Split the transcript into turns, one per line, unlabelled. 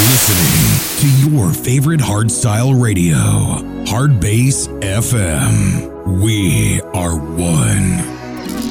listening to your favorite hardstyle radio, Hard Bass FM. We are one.